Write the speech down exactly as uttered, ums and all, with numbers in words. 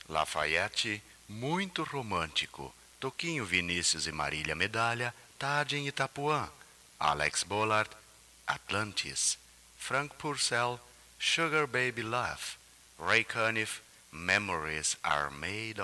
Lafayette, muito romântico. Toquinho, Vinícius e Marília Medalha, Tarde em Itapuã. Alex Bollard, Atlantis. Frank Purcell, Sugar Baby Love. Ray Conniff, Memories Are Made